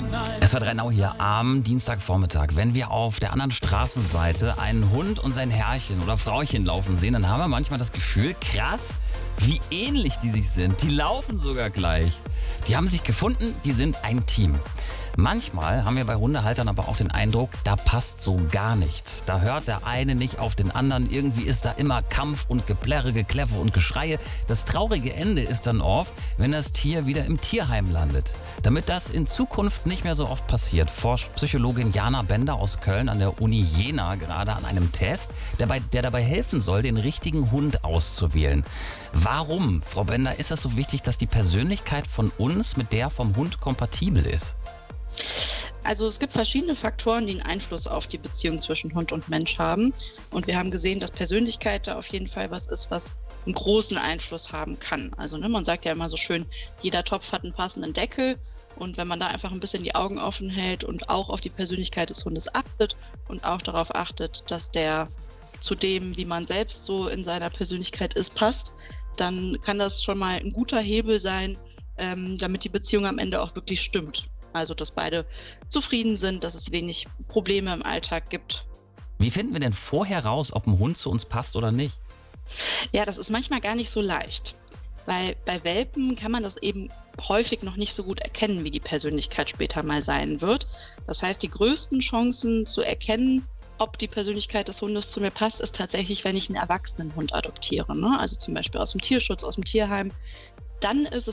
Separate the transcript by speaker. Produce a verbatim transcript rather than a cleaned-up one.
Speaker 1: Es war Rheinau hier am Dienstagvormittag. Wenn wir auf der anderen Straßenseite einen Hund und sein Herrchen oder Frauchen laufen sehen, dann haben wir manchmal das Gefühl, krass, wie ähnlich die sich sind. Die laufen sogar gleich. Die haben sich gefunden, die sind ein Team. Manchmal haben wir bei Hundehaltern aber auch den Eindruck, da passt so gar nichts. Da hört der eine nicht auf den anderen. Irgendwie ist da immer Kampf und Geplärre, Gekläffe und Geschreie. Das traurige Ende ist dann oft, wenn das Tier wieder im Tierheim landet. Damit das in Zukunft nicht mehr so oft passiert, forscht Psychologin Jana Bender aus Köln an der Uni Jena gerade an einem Test, der, bei, der dabei helfen soll, den richtigen Hund auszuwählen. Warum, Frau Bender, ist das so wichtig, dass die Persönlichkeit von uns mit der vom Hund kompatibel ist?
Speaker 2: Also es gibt verschiedene Faktoren, die einen Einfluss auf die Beziehung zwischen Hund und Mensch haben. Und wir haben gesehen, dass Persönlichkeit da auf jeden Fall was ist, was einen großen Einfluss haben kann. Also ne, man sagt ja immer so schön, jeder Topf hat einen passenden Deckel. Und wenn man da einfach ein bisschen die Augen offen hält und auch auf die Persönlichkeit des Hundes achtet und auch darauf achtet, dass der zu dem, wie man selbst so in seiner Persönlichkeit ist, passt, dann kann das schon mal ein guter Hebel sein, ähm, damit die Beziehung am Ende auch wirklich stimmt. Also, dass beide zufrieden sind, dass es wenig Probleme im Alltag gibt.
Speaker 1: Wie finden wir denn vorher raus, ob ein Hund zu uns passt oder nicht?
Speaker 2: Ja, das ist manchmal gar nicht so leicht, weil bei Welpen kann man das eben häufig noch nicht so gut erkennen, wie die Persönlichkeit später mal sein wird. Das heißt, die größten Chancen zu erkennen, ob die Persönlichkeit des Hundes zu mir passt, ist tatsächlich, wenn ich einen erwachsenen Hund adoptiere, ne? Also zum Beispiel aus dem Tierschutz, aus dem Tierheim. Dann ist